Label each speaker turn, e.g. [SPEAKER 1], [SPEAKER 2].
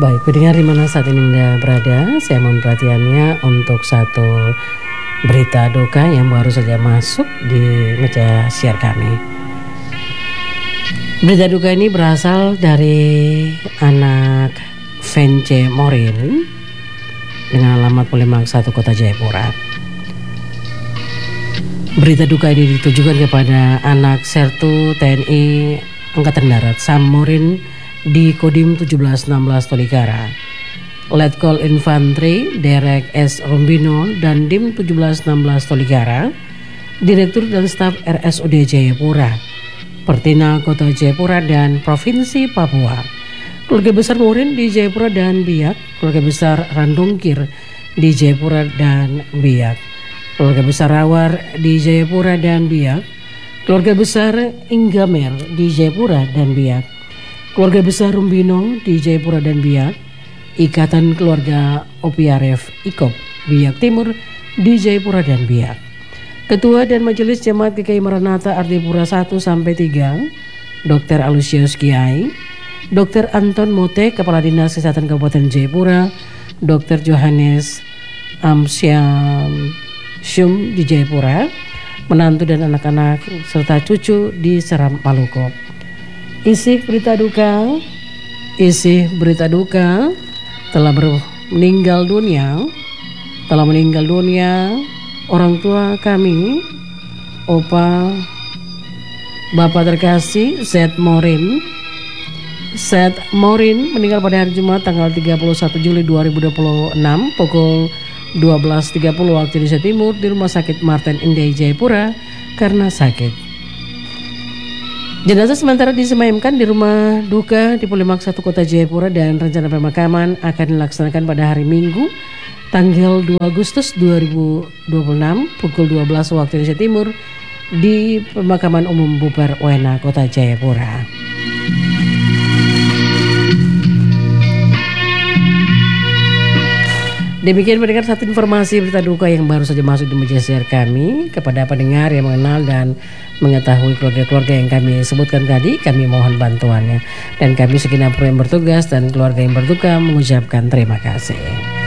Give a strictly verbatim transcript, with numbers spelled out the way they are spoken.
[SPEAKER 1] Baik, pendengar di mana saat ini Anda berada, saya mohon perhatiannya untuk satu berita duka yang baru saja masuk di meja siar kami. Berita duka ini berasal dari anak Vence Morin dengan alamat Polimak satu Kota Jayapura. Berita duka ini ditujukan kepada anak Sertu T N I Angkatan Darat Sam Morin di Kodim tujuh belas enam belas Tolikara, Letkol Infanteri Derek S. Rombino dan Dim tujuh belas enam belas Tolikara, Direktur dan Staf R S U D Jayapura, Pertina Kota Jayapura dan Provinsi Papua, keluarga besar Morin di Jayapura dan Biak, keluarga besar Randungkir di Jayapura dan Biak, keluarga besar Rawar di Jayapura dan Biak, keluarga besar Inggamer di Jayapura dan Biak, keluarga besar Rumbino di Jayapura dan Biak, Ikatan Keluarga Opiaref Ikop Biak Timur di Jayapura dan Biak, Ketua dan Majelis Jemaat G K I Maranatha Ardipura satu sampai tiga, Dokter Alusius Kiai, Dokter Anton Mote, Kepala Dinas Kesehatan Kabupaten Jayapura, Dokter Johannes Amsyam Syum di Jayapura, menantu dan anak-anak serta cucu di Seram Maluku. Isi berita duka, isi berita duka telah meninggal dunia, telah meninggal dunia orang tua kami, Opa Bapak terkasih Zed Morin. Zed Morin meninggal pada hari Jumat tanggal tiga puluh satu Juli dua ribu dua puluh enam pukul dua belas tiga puluh waktu Indonesia Timur di Rumah Sakit Martin Indah Jayapura karena sakit. Jenazah sementara disemayamkan di rumah duka di Polimak satu Kota Jayapura dan rencana pemakaman akan dilaksanakan pada hari Minggu tanggal dua Agustus dua ribu dua puluh enam pukul dua belas waktu Indonesia Timur di Pemakaman Umum Buper Wena Kota Jayapura. Demikian pendengar satu informasi berita duka yang baru saja masuk di meja siar kami. Kepada pendengar yang mengenal dan mengetahui keluarga-keluarga yang kami sebutkan tadi, kami mohon bantuannya. Dan kami segenap kru yang bertugas dan keluarga yang berduka mengucapkan terima kasih.